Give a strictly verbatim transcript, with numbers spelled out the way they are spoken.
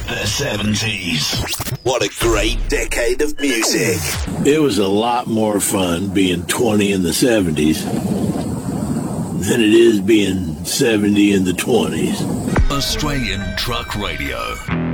The seventies. What a great decade of music. It was a lot more fun being twenty in the seventies than it is being seventy in the twenties. Australian Truck Radio.